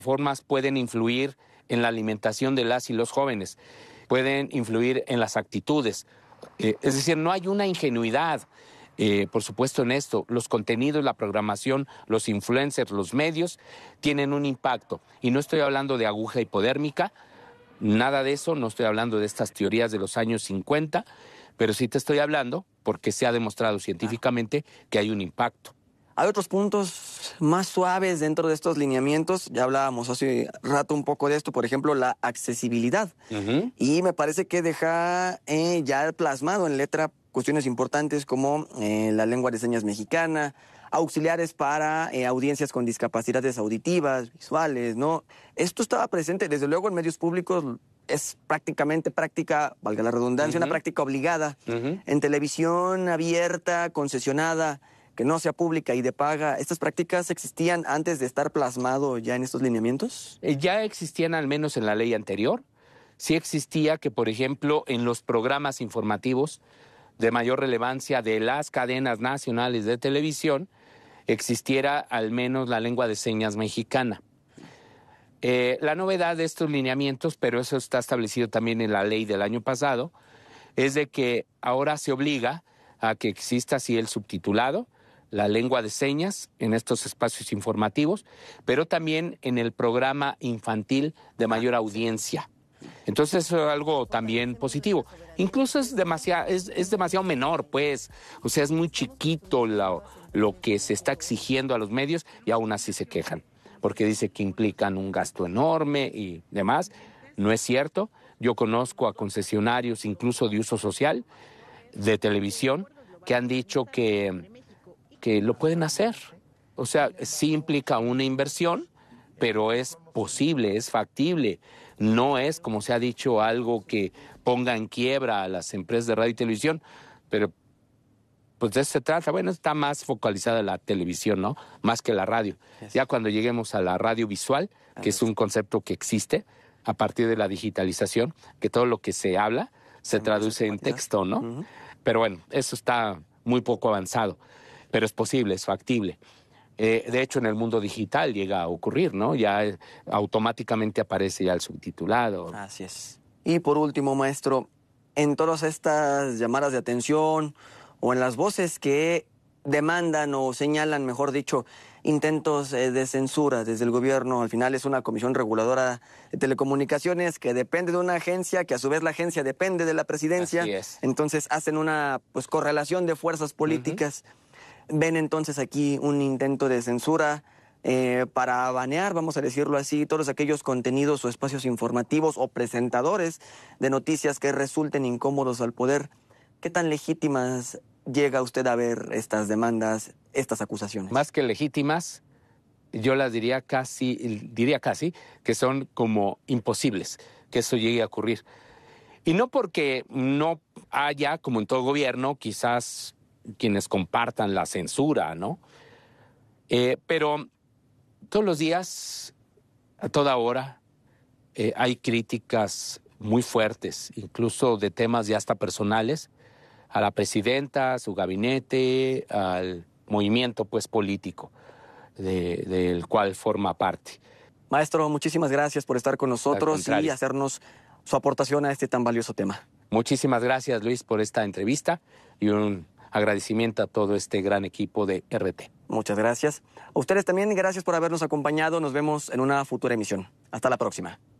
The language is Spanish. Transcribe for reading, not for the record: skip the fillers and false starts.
Formas pueden influir en la alimentación de las y los jóvenes, pueden influir en las actitudes. Es decir, no hay una ingenuidad, por supuesto, en esto. Los contenidos, la programación, los influencers, los medios tienen un impacto. Y no estoy hablando de aguja hipodérmica, nada de eso, no estoy hablando de estas teorías de los años 50, pero sí te estoy hablando porque se ha demostrado científicamente que hay un impacto. Hay otros puntos más suaves dentro de estos lineamientos. Ya hablábamos hace rato un poco de esto, por ejemplo, la accesibilidad. Y me parece que deja ya plasmado en letra cuestiones importantes como la lengua de señas mexicana, auxiliares para audiencias con discapacidades auditivas, visuales, ¿no? Esto estaba presente, desde luego, en medios públicos. Es prácticamente práctica, valga la redundancia, una práctica obligada. En televisión abierta, concesionada, que no sea pública y de paga, ¿estas prácticas existían antes de estar plasmado ya en estos lineamientos? Ya existían, al menos en la ley anterior. Sí existía que, por ejemplo, en los programas informativos de mayor relevancia de las cadenas nacionales de televisión, existiera al menos la lengua de señas mexicana. La novedad de estos lineamientos, pero eso está establecido también en la ley del año pasado, es de que ahora se obliga a que exista así el subtitulado, la lengua de señas en estos espacios informativos, pero también en el programa infantil de mayor audiencia. Entonces eso es algo también positivo. Incluso es demasiado menor, pues. O sea, es muy chiquito lo que se está exigiendo a los medios y aún así se quejan, porque dice que implican un gasto enorme y demás. No es cierto. Yo conozco a concesionarios, incluso de uso social, de televisión, que han dicho que lo pueden hacer. O sea, sí implica una inversión, pero es posible, es factible. No es, como se ha dicho, algo que ponga en quiebra a las empresas de radio y televisión, pero pues de eso se trata. Bueno, está más focalizada la televisión, ¿no? Más que la radio. Ya cuando lleguemos a la radio visual, que es un concepto que existe a partir de la digitalización, que todo lo que se habla se traduce en texto, ¿no? Pero bueno, eso está muy poco avanzado, pero es posible, es factible. De hecho, en el mundo digital llega a ocurrir, ¿no? Ya automáticamente aparece ya el subtitulado. Así es. Y por último, maestro, en todas estas llamadas de atención o en las voces que demandan o señalan, mejor dicho, intentos de censura desde el gobierno, al final es una comisión reguladora de telecomunicaciones que depende de una agencia, que a su vez la agencia depende de la presidencia. Así es. Entonces hacen una correlación de fuerzas políticas. ¿Ven entonces aquí un intento de censura para banear, vamos a decirlo así, todos aquellos contenidos o espacios informativos o presentadores de noticias que resulten incómodos al poder? ¿Qué tan legítimas llega usted a ver estas demandas, estas acusaciones? Más que legítimas, yo las diría casi que son como imposibles que eso llegue a ocurrir. Y no porque no haya, como en todo gobierno, quizás quienes compartan la censura, ¿no? Pero todos los días, a toda hora, hay críticas muy fuertes, incluso de temas ya hasta personales, a la presidenta, a su gabinete, al movimiento pues político del cual forma parte. Maestro, muchísimas gracias por estar con nosotros y hacernos su aportación a este tan valioso tema. Muchísimas gracias, Luis, por esta entrevista y un agradecimiento a todo este gran equipo de RT. Muchas gracias. A ustedes también, gracias por habernos acompañado. Nos vemos en una futura emisión. Hasta la próxima.